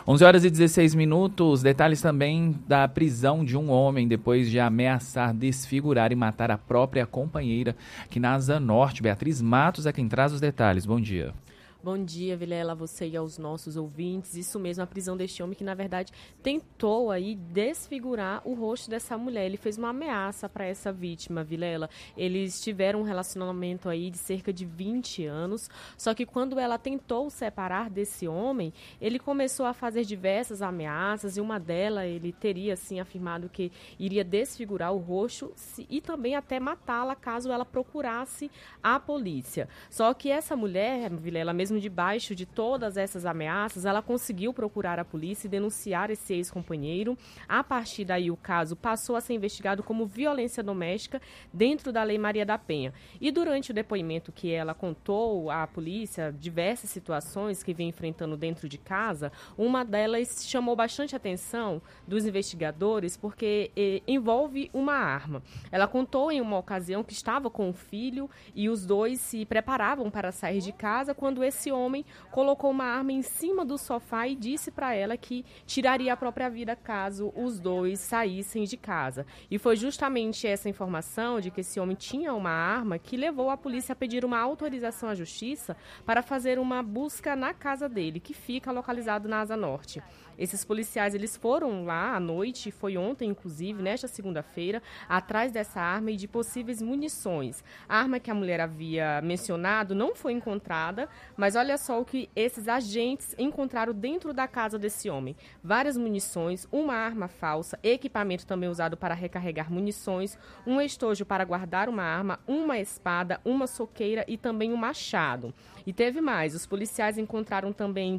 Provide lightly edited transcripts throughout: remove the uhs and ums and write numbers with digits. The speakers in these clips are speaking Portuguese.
11 horas e 16 minutos, detalhes também da prisão de um homem depois de ameaçar desfigurar e matar a própria companheira aqui na Asa Norte. Beatriz Matos é quem traz os detalhes. Bom dia. Bom dia, Vilela, a você e aos nossos ouvintes. Isso mesmo, a prisão deste homem que, na verdade, tentou aí desfigurar o rosto dessa mulher. Ele fez uma ameaça para essa vítima, Vilela. Eles tiveram um relacionamento aí de cerca de 20 anos, só que quando ela tentou separar desse homem, ele começou a fazer diversas ameaças e uma delas ele teria, assim, afirmado que iria desfigurar o rosto e também até matá-la caso ela procurasse a polícia. Só que essa mulher, Vilela, mesmo debaixo de todas essas ameaças, ela conseguiu procurar a polícia e denunciar esse ex-companheiro. A partir daí, o caso passou a ser investigado como violência doméstica dentro da Lei Maria da Penha. E durante o depoimento que ela contou à polícia diversas situações que vem enfrentando dentro de casa, uma delas chamou bastante atenção dos investigadores porque envolve uma arma. Ela contou em uma ocasião que estava com o filho e os dois se preparavam para sair de casa quando esse homem colocou uma arma em cima do sofá e disse para ela que tiraria a própria vida caso os dois saíssem de casa. E foi justamente essa informação de que esse homem tinha uma arma que levou a polícia a pedir uma autorização à justiça para fazer uma busca na casa dele, que fica localizado na Asa Norte. Esses policiais, eles foram lá à noite, foi ontem, inclusive, nesta segunda-feira, atrás dessa arma e de possíveis munições. A arma que a mulher havia mencionado não foi encontrada, mas olha só o que esses agentes encontraram dentro da casa desse homem. Várias munições, uma arma falsa, equipamento também usado para recarregar munições, um estojo para guardar uma arma, uma espada, uma soqueira e também um machado. E teve mais, os policiais encontraram também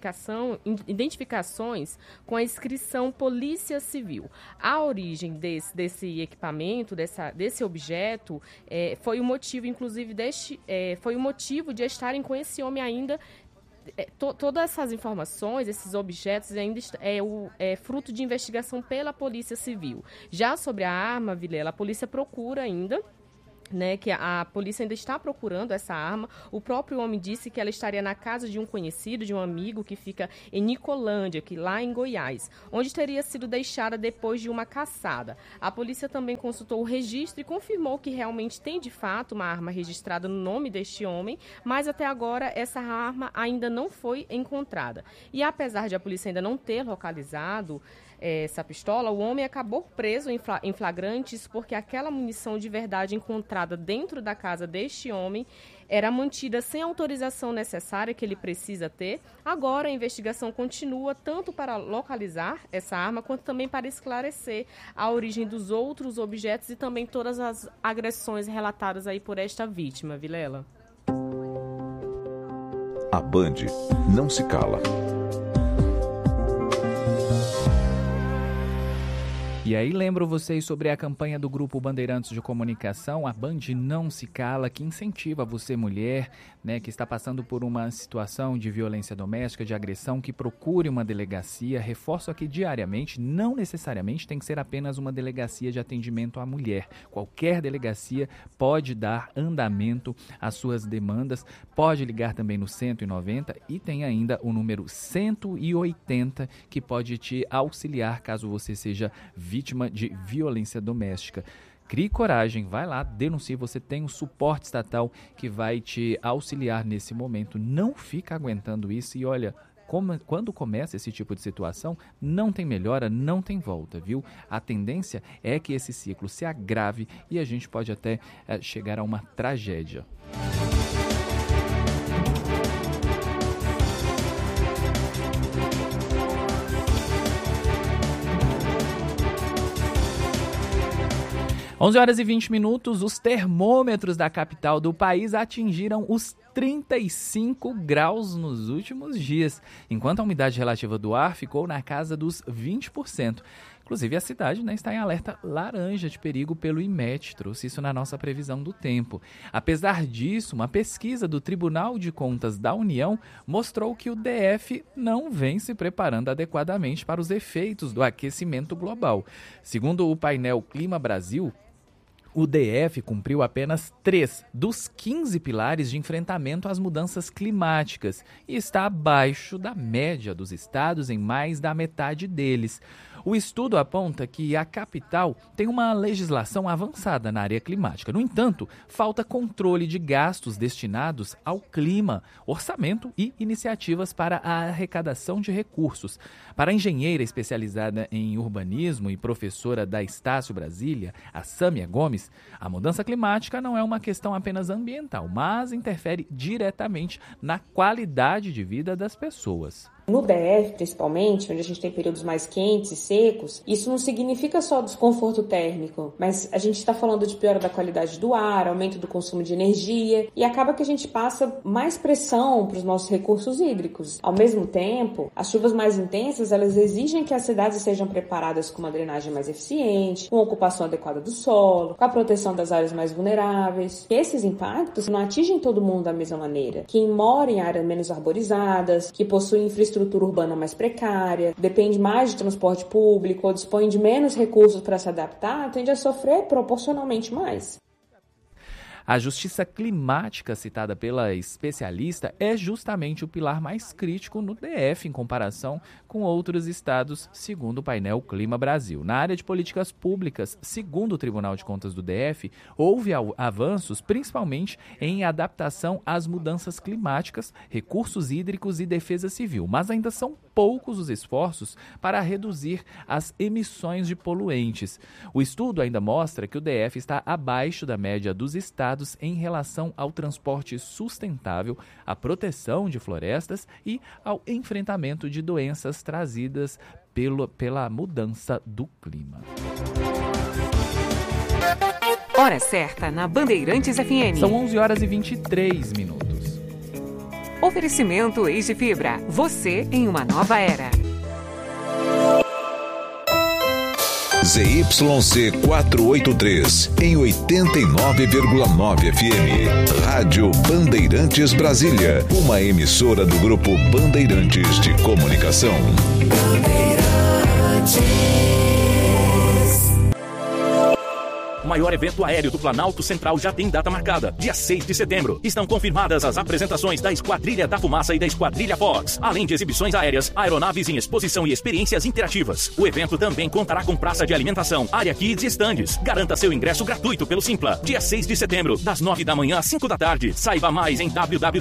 identificações com a inscrição Polícia Civil. A origem desse equipamento, desse objeto, foi o motivo, inclusive, foi o motivo de estarem com esse homem ainda. Todas essas informações, esses objetos, ainda é fruto de investigação pela Polícia Civil. Já sobre a arma, Vilela, a polícia procura ainda, que a polícia ainda está procurando essa arma. O próprio homem disse que ela estaria na casa de um conhecido, de um amigo que fica em Nicolândia, lá em Goiás, onde teria sido deixada depois de uma caçada. A polícia também consultou o registro e confirmou que realmente tem de fato uma arma registrada no nome deste homem, mas até agora essa arma ainda não foi encontrada. E apesar de a polícia ainda não ter localizado essa pistola, o homem acabou preso em flagrantes porque aquela munição de verdade encontrada dentro da casa deste homem era mantida sem autorização necessária que ele precisa ter. Agora a investigação continua tanto para localizar essa arma quanto também para esclarecer a origem dos outros objetos e também todas as agressões relatadas aí por esta vítima, Vilela. A Band não se cala. E aí lembro vocês sobre a campanha do Grupo Bandeirantes de Comunicação, a Band Não Se Cala, que incentiva você, mulher, que está passando por uma situação de violência doméstica, de agressão, que procure uma delegacia. Reforço aqui diariamente, não necessariamente tem que ser apenas uma delegacia de atendimento à mulher. Qualquer delegacia pode dar andamento às suas demandas, pode ligar também no 190 e tem ainda o número 180 que pode te auxiliar caso você seja vítima de violência doméstica. Crie coragem, vai lá, denuncie, você tem um suporte estatal que vai te auxiliar nesse momento. Não fica aguentando isso e olha, quando começa esse tipo de situação, não tem melhora, não tem volta, viu? A tendência é que esse ciclo se agrave e a gente pode até chegar a uma tragédia. Onze horas e 20 minutos, os termômetros da capital do país atingiram os 35 graus nos últimos dias, enquanto a umidade relativa do ar ficou na casa dos 20%. Inclusive, a cidade está em alerta laranja de perigo pelo IMET, trouxe isso na nossa previsão do tempo. Apesar disso, uma pesquisa do Tribunal de Contas da União mostrou que o DF não vem se preparando adequadamente para os efeitos do aquecimento global. Segundo o painel Clima Brasil, O DF cumpriu apenas 3 dos 15 pilares de enfrentamento às mudanças climáticas e está abaixo da média dos estados em mais da metade deles. O estudo aponta que a capital tem uma legislação avançada na área climática. No entanto, falta controle de gastos destinados ao clima, orçamento e iniciativas para a arrecadação de recursos. Para a engenheira especializada em urbanismo e professora da Estácio Brasília, a Sâmia Gomes, a mudança climática não é uma questão apenas ambiental, mas interfere diretamente na qualidade de vida das pessoas. No DF, principalmente, onde a gente tem períodos mais quentes e secos, isso não significa só desconforto térmico, mas a gente está falando de piora da qualidade do ar, aumento do consumo de energia e acaba que a gente passa mais pressão para os nossos recursos hídricos. Ao mesmo tempo, as chuvas mais intensas, elas exigem que as cidades sejam preparadas com uma drenagem mais eficiente, com a ocupação adequada do solo, com a proteção das áreas mais vulneráveis. E esses impactos não atingem todo mundo da mesma maneira. Quem mora em áreas menos arborizadas, que possuem infraestrutura urbana mais precária, depende mais de transporte público ou dispõe de menos recursos para se adaptar, tende a sofrer proporcionalmente mais. A justiça climática citada pela especialista é justamente o pilar mais crítico no DF em comparação com outros estados, segundo o painel Clima Brasil. Na área de políticas públicas, segundo o Tribunal de Contas do DF, houve avanços principalmente em adaptação às mudanças climáticas, recursos hídricos e defesa civil, mas ainda são poucos os esforços para reduzir as emissões de poluentes. O estudo ainda mostra que o DF está abaixo da média dos estados em relação ao transporte sustentável, à proteção de florestas e ao enfrentamento de doenças trazidas pela mudança do clima. Hora certa na Bandeirantes FM. São 11h23. Oferecimento Easy Fibra. Você em uma nova era. ZYC 483, em 89,9 FM. Rádio Bandeirantes Brasília, uma emissora do Grupo Bandeirantes de Comunicação. O maior evento aéreo do Planalto Central já tem data marcada, dia 6 de setembro. Estão confirmadas as apresentações da Esquadrilha da Fumaça e da Esquadrilha Fox, além de exibições aéreas, aeronaves em exposição e experiências interativas. O evento também contará com praça de alimentação, área kids e estandes. Garanta seu ingresso gratuito pelo Simpla, dia 6 de setembro, das 9 da manhã às 5 da tarde. Saiba mais em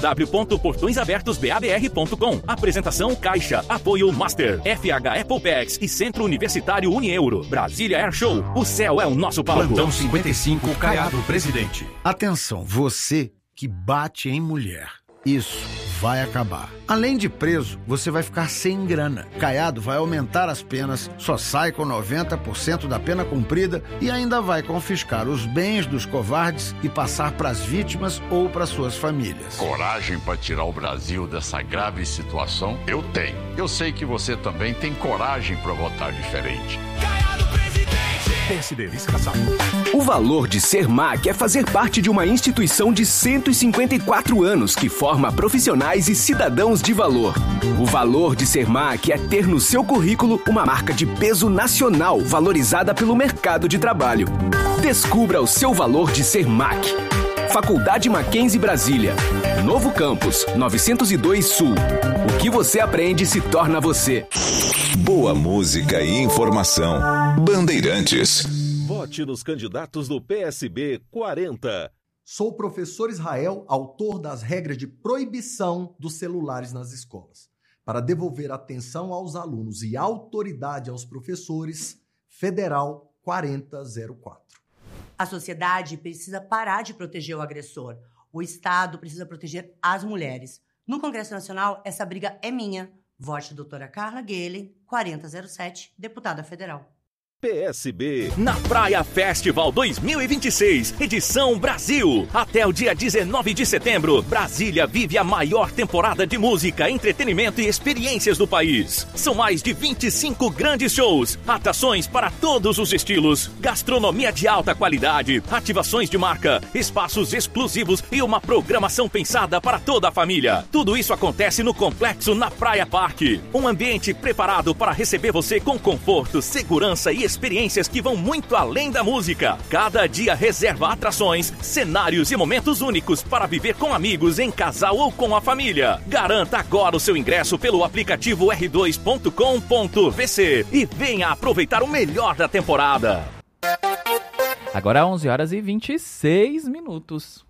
www.portõesabertosbabr.com. Apresentação Caixa, apoio Master, FH Apple Packs e Centro Universitário Unieuro. Brasília Air Show, o céu é o nosso palco. Plantão 55, Caiado Presidente. Atenção, você que bate em mulher. Isso vai acabar. Além de preso, você vai ficar sem grana. Caiado vai aumentar as penas, só sai com 90% da pena cumprida e ainda vai confiscar os bens dos covardes e passar para as vítimas ou para suas famílias. Coragem para tirar o Brasil dessa grave situação? Eu tenho. Eu sei que você também tem coragem para votar diferente. Caiado Presidente! PSD, Liscaçal. O valor de ser MAC é fazer parte de uma instituição de 154 anos que forma profissionais e cidadãos de valor. O valor de ser MAC é ter no seu currículo uma marca de peso nacional valorizada pelo mercado de trabalho. Descubra o seu valor de ser MAC. Faculdade Mackenzie Brasília. Novo Campus, 902 Sul. O que você aprende se torna você. Boa música e informação. Bandeirantes. Vote nos candidatos do PSB 40. Sou o professor Israel, autor das regras de proibição dos celulares nas escolas. Para devolver atenção aos alunos e autoridade aos professores, Federal 4004. A sociedade precisa parar de proteger o agressor. O Estado precisa proteger as mulheres. No Congresso Nacional, essa briga é minha. Vote doutora Carla Guelen, 4007, deputada federal. PSB na Praia Festival 2026, edição Brasil. Até o dia 19 de setembro, Brasília vive a maior temporada de música, entretenimento e experiências do país. São mais de 25 grandes shows, atrações para todos os estilos, gastronomia de alta qualidade, ativações de marca, espaços exclusivos e uma programação pensada para toda a família. Tudo isso acontece no Complexo na Praia Parque. Um ambiente preparado para receber você com conforto, segurança e experiências que vão muito além da música. Cada dia reserva atrações, cenários e momentos únicos para viver com amigos, em casal ou com a família. Garanta agora o seu ingresso pelo aplicativo r2.com.vc e venha aproveitar o melhor da temporada. Agora 11 horas e 26 minutos.